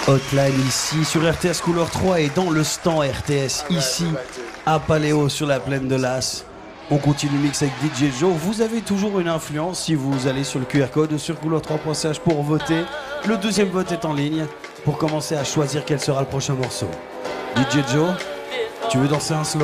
Hotline ici sur RTS Couleur 3 et dans le stand RTS ici à Paléo sur la plaine de Las. On continue le mix avec DJ Joe. Vous avez toujours une influence si vous allez sur le QR code sur couleur3.ch pour voter. Le deuxième vote est en ligne pour commencer à choisir quel sera le prochain morceau. DJ Joe, tu veux danser un slow ?